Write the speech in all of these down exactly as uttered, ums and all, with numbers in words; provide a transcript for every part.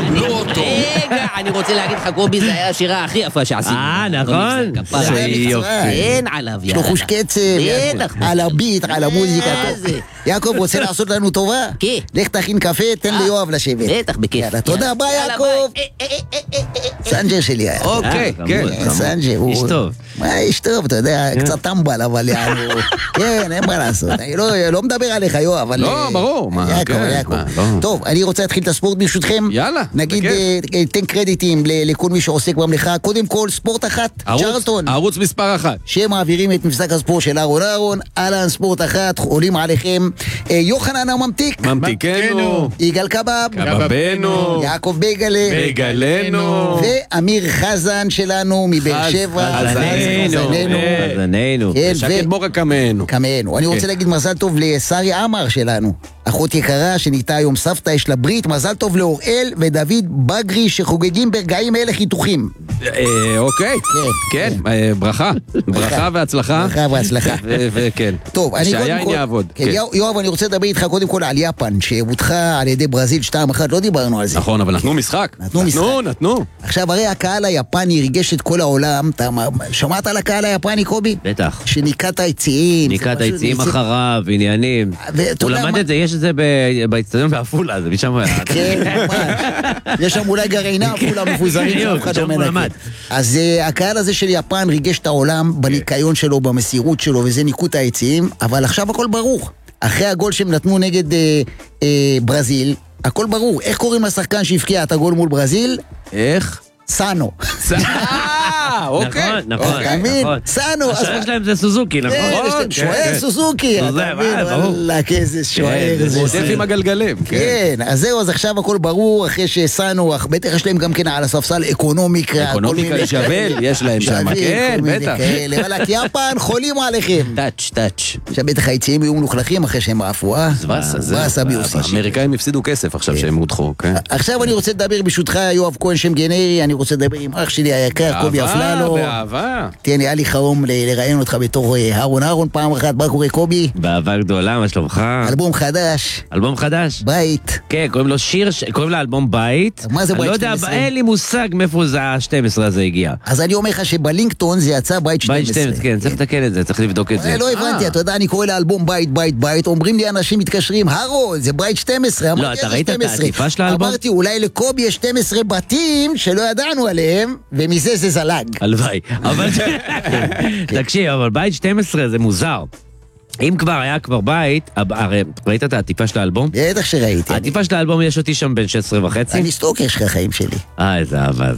לא אותו. רגע, אני רוצה להגיד לך, קובי, זה היה השירה הכי יפה שעשינו. אה, נכון. אין עליו, יש לו חוש קצב, על הביט, על המוזיקה. יעקב, רוצה לעשות לנו טובה? כן. לך תכין קפה, תן ליואב לשבת. בטח, בכיף. תודה, ביי יעקב. סנג'ר שלי היה. אוקיי, כן. סנג'ר, הוא... איש טוב. מה איש טוב, אתה יודע, קצת טמבל, אבל יענו... כן, אין מה לעשות. אני לא מדבר עליך, יואב, אבל... לא, ברור. יעקב, יעקב. טוב, אני רוצה להתחיל את הספורט ברשותכם. יאללה. נגיד, תן קרדיטים לכל מי שעוסק במלאכה. קודם כל, ספורט אחת, צ'רלטון. ערוץ מספר אחת. שמעבירים את מבזק הספורט של אהרון אהרון. אהלן, ספורט אחת, עולים עליכם. יוחנן הממתיק. ממתיקנו. יגאל קבב. קבבנו. יעקב בייגלה. בייגלנו. ואמיר חזן שלנו מבאר שבע. חזננו. חזננו. שקד בורא קמנו. קמנו. אני רוצה להגיד מזל טוב לשרי עמר שלנו. אחות יקרה שנהייתה היום סבתא, יש לה ברית. מזל טוב לאוראל ודוד בגרי שחוגגים ברגעים אלה חיתוכים. אוקיי. כן. ברכה. ברכה והצלחה. ברכה והצלחה. וכן. טוב, אני קודם שהיין כל... יעבוד. יואב, אני רוצה לדבר איתך קודם כל על יפן, שהודחה על ידי ברזיל שתיים אחת, לא דיברנו על זה. נכון, אבל נתנו משחק. נתנו משחק. נתנו, נתנו. עכשיו, הרי הקהל היפני ריגש את כל העולם. אתה שמעת על הקהל היפני, קובי? בטח. שניקת היציעים. ניקת היציעים אחריו, עניינים. הוא למד את זה, יש את זה באצטדיון באפולה, זה משם... כן, יש שם אולי גרעינה, אפולה מפוזרים, שאף אחד לא מנקה. אז הקהל הזה של יפן ריגש את העולם בניקיון שלו, במסירות שלו, וזה ניקות היציעים, אבל עכשיו הכל ברור. אחרי הגול שהם נתנו נגד אה, אה, ברזיל, הכל ברור. איך קוראים לשחקן שהפקיע את הגול מול ברזיל? איך? סאנו. אה, אוקיי. נכון, נכון. אתה מבין? סאנו. השוער שלהם זה סוזוקי, נכון? שוער סוזוקי. אתה מבין? וואלק, איזה שוער. זה מודף עם הגלגלים. כן, אז זהו, אז עכשיו הכל ברור, אחרי שסאנו, בטח יש להם גם כן על הספסל אקונומיקה. אקונומיקה שווה, יש להם שם. כן, בטח. וואלק, יפן, חולים עליכם. טאץ', טאץ'. עכשיו בטח היציאים יהיו מלוכלכים אחרי שהם עפו, אה? זווסה, האמריקאים הפסידו כסף עכשיו שהם הודחו. עכשיו אני רוצה לדבר ברשותך, יואב כהן, שם גנרי, אני רוצה לדבר עם אח שלי היקר, קובי אפללו. באהבה. תן, היה לי חלום לראיין אותך בתור אהרון אהרון פעם אחת. מה קורה, קובי? באהבה גדולה, מה שלומך? אלבום חדש. אלבום חדש? בית. כן, קוראים לו שיר, קוראים לו אלבום בית. מה זה בית שתים שתים עשרה? עשרה? אין לי מושג מאיפה זה ה-שתים עשרה הזה הגיע. אז אני אומר לך שבלינקטון זה יצא בית שתים עשרה. בית שתים עשרה, כן, צריך לתקן את זה, צריך לבדוק את זה. לא הבנתי, אתה יודע, אני קורא לאלבום בית, בית, בית, אומרים לי אנשים מתקשרים, הרו, זה בית שתים עשרה. לא, אתה ראית את העטיפה של האלבום? אמרתי, אולי לקובי יש שתים עשרה בתים שלא ידענו עליהם, ומזה זה זלג. הלוואי. אבל תקשיב, אבל בית שתים עשרה זה מוזר. אם כבר היה כבר בית, הרי ראית את העטיפה של האלבום? בטח שראיתי. העטיפה של האלבום יש אותי שם בין שש עשרה וחצי. אני סטוקר שלך החיים שלי. אה, איזה אהבה.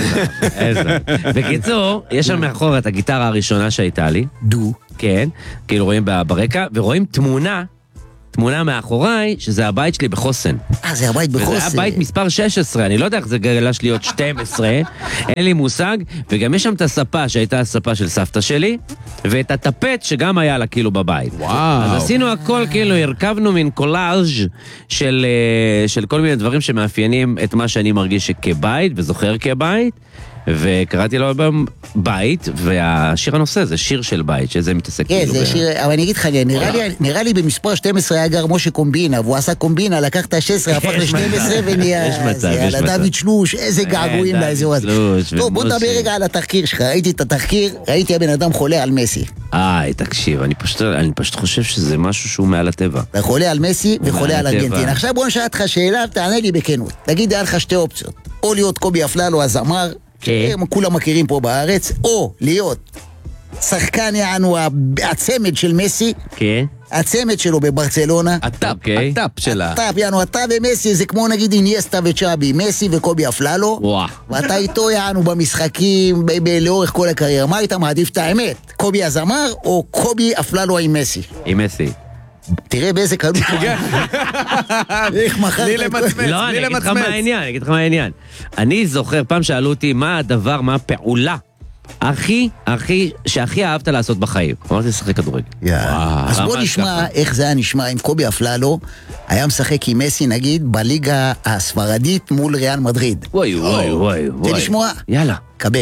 איזה. בקיצור, יש שם מאחור את הגיטרה הראשונה שהייתה לי. דו. כן, כאילו רואים ברקע, ורואים תמונה, תמונה מאחוריי, שזה הבית שלי בחוסן. אה, זה הבית בחוסן. וזה הבית מספר שש עשרה, אני לא יודע איך זה גלש להיות שתים עשרה, אין לי מושג, וגם יש שם את הספה שהייתה הספה של סבתא שלי, ואת הטפט שגם היה לה כאילו בבית. וואו. אז עשינו הכל, כאילו הרכבנו מין קולאז' של, של כל מיני דברים שמאפיינים את מה שאני מרגיש כבית, וזוכר כבית, וקראתי לו בית, והשיר הנושא זה שיר של בית, שזה מתעסק כן, כאילו... זה שיר, אבל אני אגיד לך, נראה לי במספר שתים עשרה היה גר משה קומבינה, והוא עשה קומבינה, לקח את ה-שש עשרה, הפך ל-שתים עשרה ונהיה... יש מצב, יש מצב. דוד שלוש, איזה געגועים לאזור הזה. טוב, בוא נדבר רגע על התחקיר שלך, ראיתי את התחקיר, ראיתי הבן אדם חולה על מסי. איי, תקשיב, אני פשוט, אני פשוט חושב שזה משהו שהוא מעל הטבע. אתה חולה על מסי וחולה על ארגנטינה. עכשיו בוא נשאל אותך שאלה, תענה לי בכנות. תגיד, היה לך שתי אופציות. או להיות קובי אפללו הזמר, כולם מכירים פה בארץ, או להיות שחקן יענו הצמד של מסי, כן. הצמד שלו בברצלונה. הטאפ, הטאפ שלה. הטאפ, יענו, אתה ומסי זה כמו נגיד אינייסטה וצ'אבי, מסי וקובי אפללו. וואו. ואתה איתו יענו במשחקים, לאורך כל הקריירה. מה היית מעדיף את האמת? קובי הזמר או קובי אפללו עם מסי? עם מסי. תראה באיזה קלות. איך מחר... לי למצמץ, לא, אני אגיד לך מה העניין, אני אגיד לך מה העניין. אני זוכר, פעם שאלו אותי מה הדבר, מה הפעולה הכי, הכי, שהכי אהבת לעשות בחיים. אמרתי, לשחק כדורגל. אז בוא נשמע איך זה היה נשמע אם קובי אפללו היה משחק עם מסי, נגיד, בליגה הספרדית מול ריאל מדריד. וואי, וואי, וואי. רוצה לשמוע? יאללה. קבל.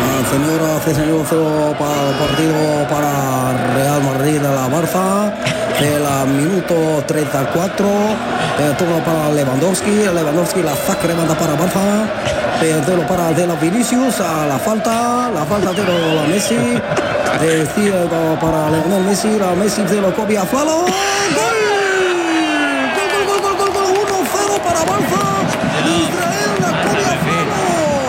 Señoras y señores, para el partido para Real Madrid a la Barça. del minuto treinta y cuatro, eh, turno para Lewandowski, Lewandowski la saca, remanda para Barça, perdelo para de la Vinicius, a la falta, la falta de la Messi, decide para Lionel Messi, la Messi de lo copia Flalo, gol, gol, gol, gol, gol, gol, uno cero para Barça, Israel la copia Flalo,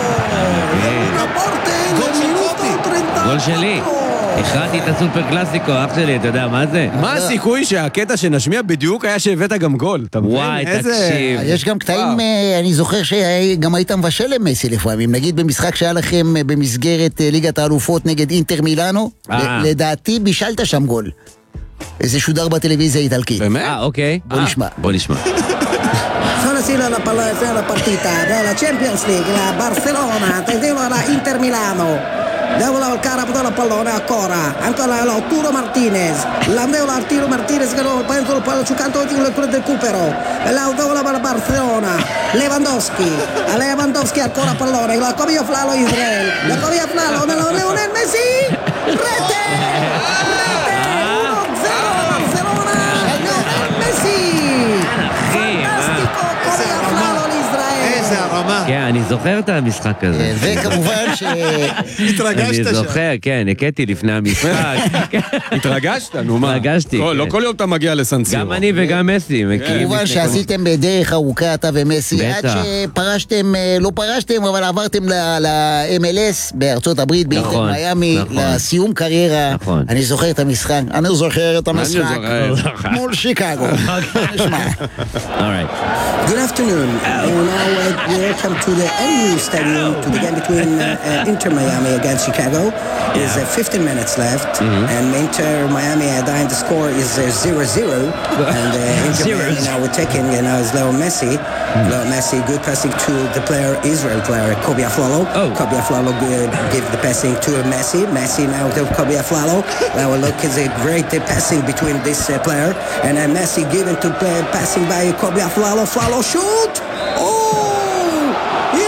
una parte del minuto treinta y cuatro. גול שלי. הכרעתי את הסופר קלאסיקו, אח שלי, אתה יודע מה זה? מה הסיכוי שהקטע שנשמיע בדיוק היה שהבאת גם גול? אתה מבין? וואי, איזה- תקשיב. יש גם קטעים, אה, אני זוכר שגם היית מבשל למסי לפעמים, נגיד במשחק שהיה לכם אה, במסגרת אה, ליגת האלופות נגד אינטר מילאנו, אה. ל- לדעתי בישלת שם גול. איזה שודר בטלוויזיה האיטלקית. באמת? אה, אוקיי. בוא אה, נשמע. בוא נשמע. Sono sì la, palla- la partita della Champions League, la Barcellona, attenzione la Inter Milano. Devo la cara la pallone ancora, ancora Lautaro Martinez. L'andeo Lautaro Martinez che non penso il pallo giocando il recupero. Lautaro la Barcellona. Lewandowski. A Lewandowski ancora pallone, la copia Flalo Israel. La copia Flalo nello Lionel Messi. Rete! Rete! uno zero Barcellona. Lionel Messi. Fantastico copia Flalo l'Israel. איזה הרמה. כן, אני זוכר את המשחק הזה. אה, וכמובן ש... אני התרגשת שם. זוכר, כן, הכיתי לפני המשחק. התרגשת? נו מה? התרגשתי, לא, כן. לא כל יום אתה מגיע לסנסירו. גם אני וגם מסי. מכירים כמובן לפני כל- שעשיתם בדרך ארוכה אתה ומסי, עד בטח. שפרשתם, אה, לא פרשתם, אבל עברתם ל-אם אל אס בארצות הברית, באינטר נכון, מיאמי, נכון. לסיום קריירה. נכון. אני זוכר את המשחק, אני זוכר את המשחק זוכר. מול שיקגו. נשמע. All right. Good afternoon. And now uh, welcome to the M U Stadium, to the game between uh, uh, Inter Miami against Chicago. There's uh, fifteen minutes left, and Inter Miami uh, dying the score is uh, zero zero. And uh, Inter Miami now we're taking, you know, is Leo Messi. Leo Messi, good passing to the player, Israel player, Kobe Aflalo. Oh. Kobe Aflalo good, give the passing to Messi. Messi now to Kobe Aflalo. Now look, is a great uh, passing between this uh, player, and uh, Messi given to play, passing by Kobe Aflalo. Aflalo shoot. Oh, he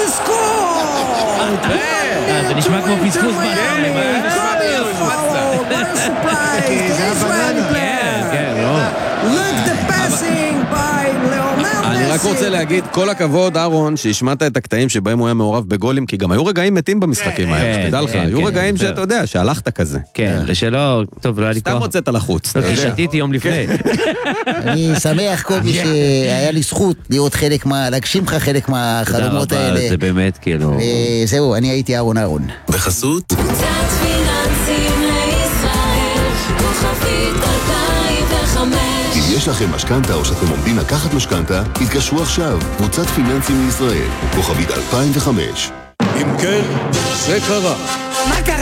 scored! אה, זה נשמע כמו פספוס בנאלי, מה? Kobe Aflalo, what a surprise! The Israeli player. כן, לא. Look the passing by Lionel אני רק רוצה Messi. להגיד, כל הכבוד, אהרון, שהשמעת את הקטעים שבהם הוא היה מעורב בגולים, כי גם היו רגעים מתים במשחקים האלה, כן, שתדע לך, כן, היו כן, רגעים בסדר. שאתה יודע, שהלכת כזה. כן, לשלא, טוב, לא היה לי סתם כוח. הוצאת לחוץ, אתה כי יודע. שתיתי יום לפני. אני שמח כל מי שהיה לי זכות להיות חלק מה... להגשים לך חלק תודה מהחלומות רבה, האלה. זה באמת כאילו... זהו, אני הייתי אהרון אהרון. בחסות קצת פיננסים לישראל, כוכבית אלפיים וחמש. אם יש לכם משכנתה או שאתם עומדים לקחת משכנתה, התקשרו עכשיו, קבוצת פיננסים לישראל, כוכבית אלפיים וחמש. אם כן, זה קרה. מה קרה?